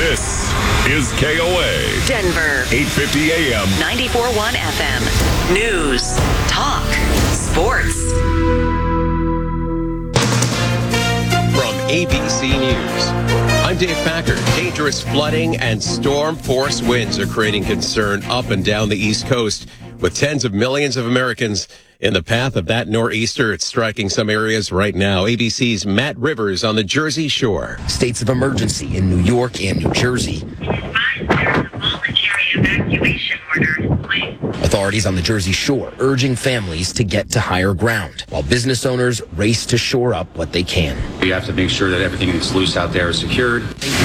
This is KOA. Denver. 850 AM. 94.1 FM. News. Talk. Sports. From ABC News, I'm Dave Packer. Dangerous flooding and storm force winds are creating concern up and down the East Coast, with tens of millions of Americans in the path of that nor'easter. It's striking some areas right now. ABC's Matt Rivers on the Jersey Shore. States of emergency in New York and New Jersey. There's a voluntary evacuation order in place. Authorities on the Jersey Shore urging families to get to higher ground, while business owners race to shore up what they can. We have to make sure that everything that's loose out there is secured.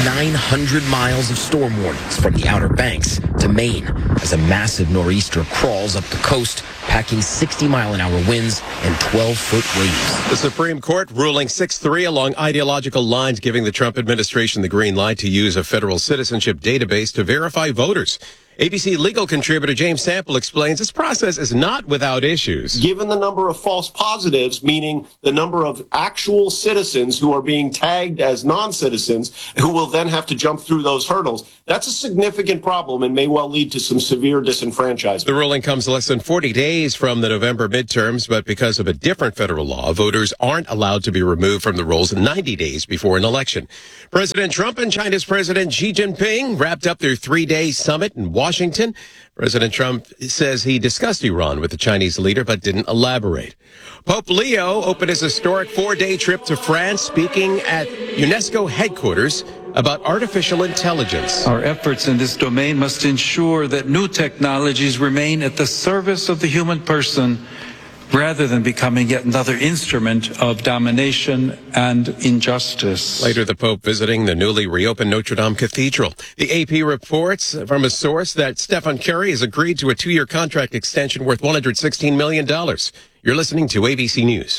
900 miles of storm warnings from the Outer Banks to Maine as a massive nor'easter crawls up the coast, packing 60-mile-an-hour winds and 12-foot waves. The Supreme Court ruling 6-3 along ideological lines, giving the Trump administration the green light to use a federal citizenship database to verify voters. ABC legal contributor James Sample explains this process is not without issues. Given the number of false positives, meaning the number of actual citizens who are being tagged as non-citizens, who will then have to jump through those hurdles, that's a significant problem and may well lead to some severe disenfranchisement. The ruling comes less than 40 days from the November midterms, but because of a different federal law, voters aren't allowed to be removed from the rolls 90 days before an election. President Trump and China's President Xi Jinping wrapped up their 3-day summit in Washington. President Trump says he discussed Iran with the Chinese leader, but didn't elaborate. Pope Leo opened his historic 4-day trip to France, speaking at UNESCO headquarters about artificial intelligence. Our efforts in this domain must ensure that new technologies remain at the service of the human person, rather than becoming yet another instrument of domination and injustice. Later, the Pope visiting the newly reopened Notre Dame Cathedral. The AP reports from a source that Stephen Curry has agreed to a 2-year contract extension worth $116 million. You're listening to ABC News.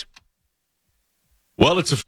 Well, it's a...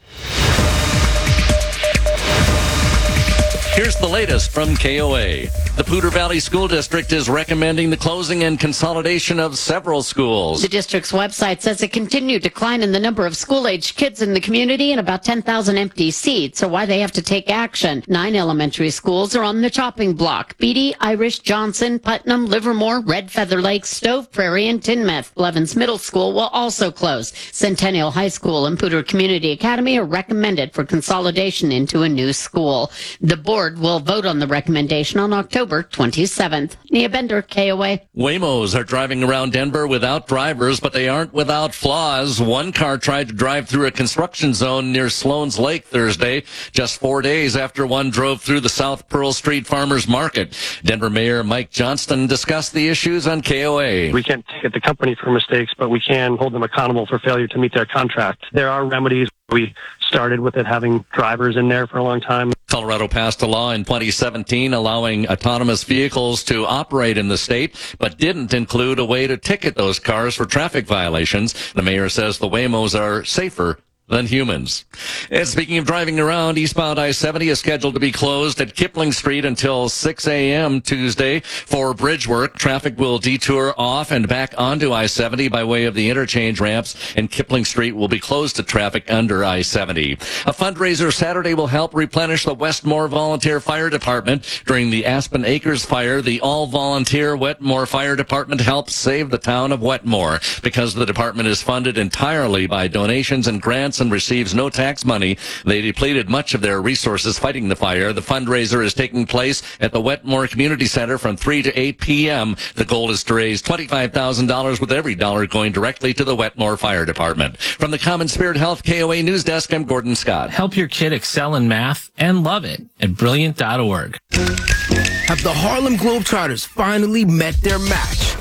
Here's the latest from KOA. The Poudre Valley School District is recommending the closing and consolidation of several schools. The district's website says a continued decline in the number of school-aged kids in the community and about 10,000 empty seats are why they have to take action. 9 elementary schools are on the chopping block: Beatty, Irish, Johnson, Putnam, Livermore, Red Feather Lake, Stove Prairie, and Tinmouth. Blevins Middle School will also close. Centennial High School and Poudre Community Academy are recommended for consolidation into a new school. The board will vote on the recommendation on October 27th. Nia Bender, KOA. Waymos are driving around Denver without drivers, but they aren't without flaws. One car tried to drive through a construction zone near Sloan's Lake Thursday, just 4 days after one drove through the South Pearl Street Farmers Market. Denver Mayor Mike Johnston discussed the issues on KOA. We can't ticket the company for mistakes, but we can hold them accountable for failure to meet their contract. There are remedies. We started with it having drivers in there for a long time. Colorado passed a law in 2017 allowing autonomous vehicles to operate in the state, but didn't include a way to ticket those cars for traffic violations. The mayor says the Waymos are safer than humans. And speaking of driving around, eastbound I-70 is scheduled to be closed at Kipling Street until 6 a.m. Tuesday for bridge work. Traffic will detour off and back onto I-70 by way of the interchange ramps, and Kipling Street will be closed to traffic under I-70. A fundraiser Saturday will help replenish the Westmore Volunteer Fire Department. During the Aspen Acres fire, the all-volunteer Wetmore Fire Department helped save the town of Wetmore. Because the department is funded entirely by donations and grants and receives no tax money, they depleted much of their resources fighting the fire. The fundraiser is taking place at the Wetmore Community Center from 3 to 8 p.m. The goal is to raise $25,000 with every dollar going directly to the Wetmore Fire Department. From the Common Spirit Health KOA News Desk, I'm Gordon Scott. Help your kid excel in math and love it at Brilliant.org. Have the Harlem Globetrotters finally met their match?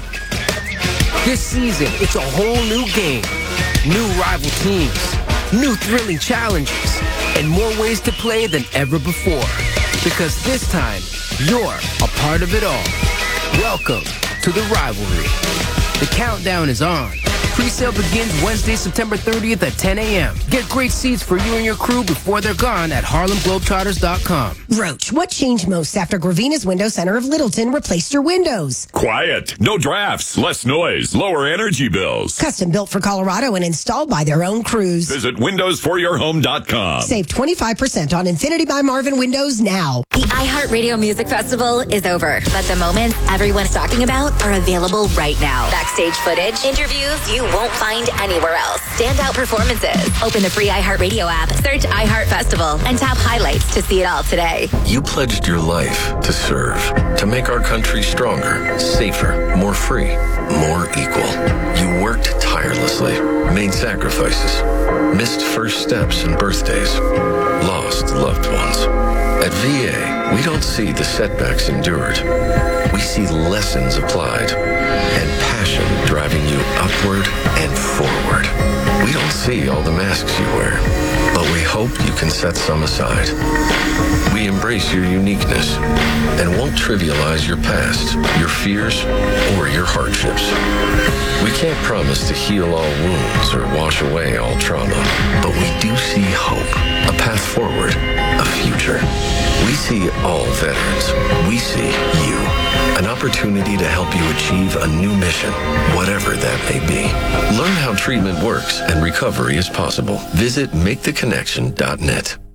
This season, it's a whole new game, new rival teams, new thrilling challenges, and more ways to play than ever before. Because this time, you're a part of it all. Welcome to the rivalry. The countdown is on. Pre-sale begins Wednesday, September 30th at 10 a.m. Get great seats for you and your crew before they're gone at HarlemGlobetrotters.com. Roach, what changed most after Gravina's Window Center of Littleton replaced your windows? Quiet. No drafts. Less noise. Lower energy bills. Custom built for Colorado and installed by their own crews. Visit windowsforyourhome.com. Save 25% on Infinity by Marvin windows now. The iHeartRadio Music Festival is over, but the moments everyone's talking about are available right now. Backstage footage, interviews you won't find anywhere else, standout performances. Open the free iHeartRadio app, search iHeart Festival, and tap highlights to see it all today. You pledged your life to serve, to make our country stronger, safer, more free, more equal. You worked tirelessly, made sacrifices, missed first steps and birthdays, lost loved ones. At VA, we don't see the setbacks endured. We see lessons applied and passion driving you upward and forward. We don't see all the masks you wear, but we hope you can set some aside. We embrace your uniqueness and won't trivialize your past, your fears, or your hardships. We can't promise to heal all wounds or wash away all trauma, but we do see hope, a path forward, a future. We see all veterans. We see you. An opportunity to help you achieve a new mission, whatever that may be. Learn how treatment works and recovery is possible. Visit MakeTheConnection.net.